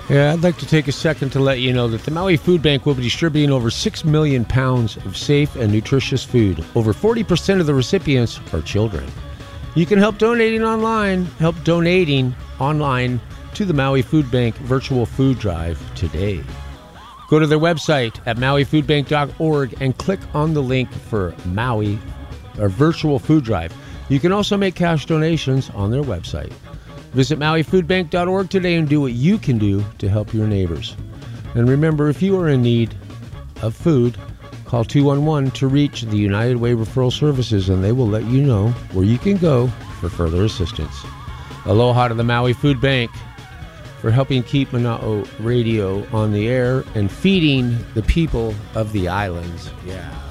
Yeah, I'd like to take a second to let you know that the Maui Food Bank will be distributing over 6 million pounds of safe and nutritious food. Over 40% of the recipients are children. You can help donating online to the Maui Food Bank Virtual Food Drive today. Go to their website at mauifoodbank.org and click on the link for Maui or Virtual Food Drive. You can also make cash donations on their website. Visit mauifoodbank.org today and do what you can do to help your neighbors. And remember, if you are in need of food, call 211 to reach the United Way Referral Services, and they will let you know where you can go for further assistance. Aloha to the Maui Food Bank for helping keep Mana'o Radio on the air and feeding the people of the islands. Yeah.